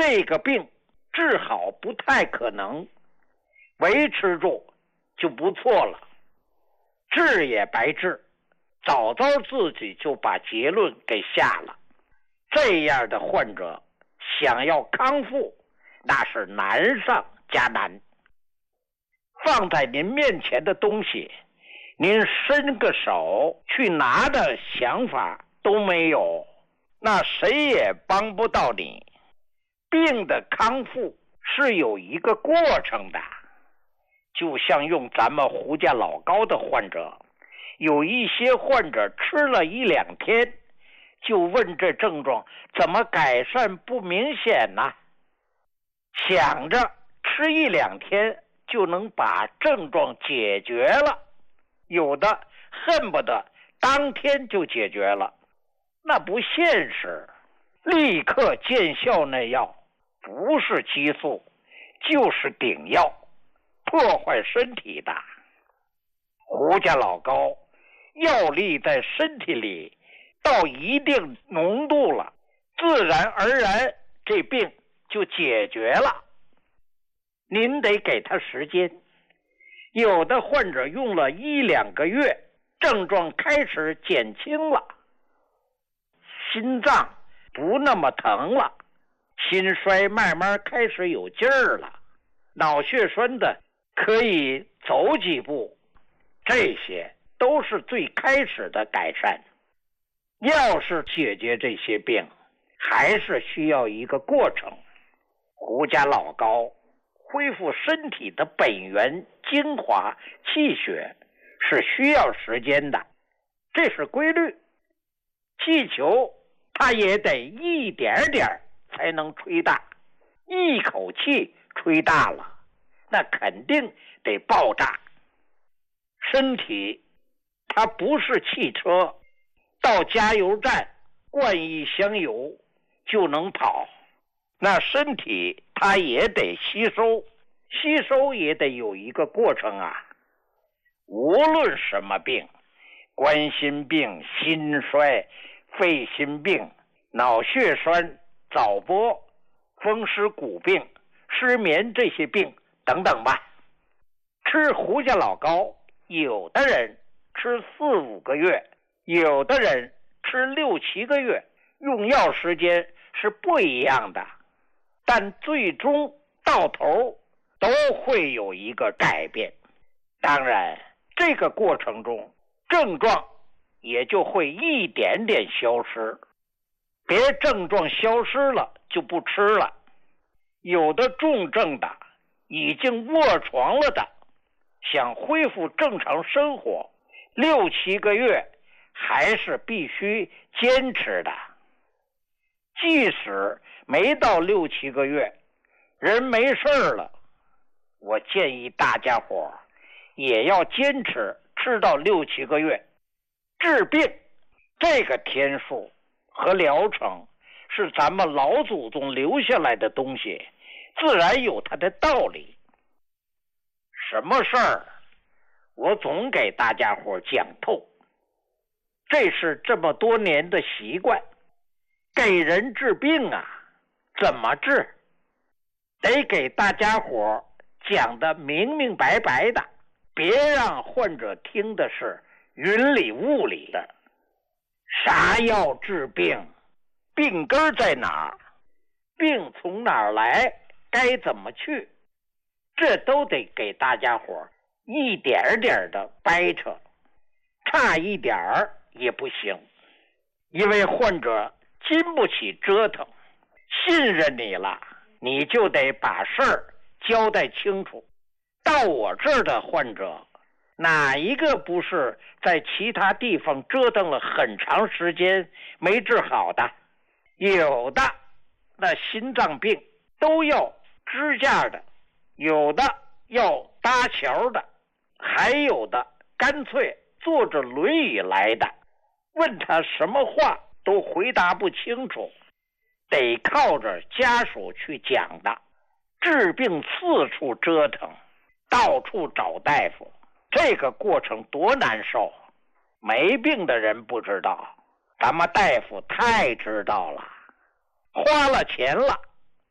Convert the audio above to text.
这个病治好不太可能，维持住就不错了，治也白治，早早自己就把结论给下了。这样的患者想要康复，那是难上加难。放在您面前的东西，您伸个手去拿的想法都没有，那谁也帮不到你。病的康复是有一个过程的，就像用咱们胡家老高的患者，有一些患者吃了1-2天，就问这症状怎么改善不明显呢？想着吃1-2天就能把症状解决了，有的恨不得当天就解决了，那不现实。立刻见效那药不是激素就是顶药，破坏身体的。胡家老高药力在身体里到一定浓度了，自然而然这病就解决了。您得给他时间，有的患者用了1-2个月，症状开始减轻了，心脏不那么疼了，心衰慢慢开始有劲儿了，脑血栓的可以走几步，这些都是最开始的改善。要是解决这些病，还是需要一个过程。胡家老高恢复身体的本源精华气血是需要时间的，这是规律。气球它也得一点点才能吹大，一口气吹大了，那肯定得爆炸。身体它不是汽车，到加油站灌一箱油就能跑，那身体它也得吸收，吸收也得有一个过程啊。无论什么病，冠心病、心衰、肺心病、脑血栓、早搏、风湿骨病、失眠这些病等等吧，吃胡家老高，有的人吃4-5个月，有的人吃6-7个月，用药时间是不一样的，但最终到头都会有一个改变。当然这个过程中症状也就会一点点消失，别症状消失了就不吃了。有的重症的已经卧床了的，想恢复正常生活6-7个月还是必须坚持的。即使没到6-7个月，人没事了，我建议大家伙也要坚持吃到6-7个月。治病这个天数和疗程是咱们老祖宗留下来的东西，自然有它的道理。什么事儿我总给大家伙讲透，这是这么多年的习惯。给人治病啊，怎么治？得给大家伙讲得明明白白的，别让患者听的是云里雾里的。啥药治病？病根在哪儿？病从哪儿来？该怎么去？这都得给大家伙一点点的掰扯，差一点儿也不行。因为患者经不起折腾，信任你了，你就得把事儿交代清楚。到我这儿的患者，哪一个不是在其他地方折腾了很长时间没治好的？有的那心脏病都要支架的，有的要搭桥的，还有的干脆坐着轮椅来的，问他什么话都回答不清楚，得靠着家属去讲的。治病四处折腾，到处找大夫，这个过程多难受。没病的人不知道，咱们大夫太知道了，花了钱了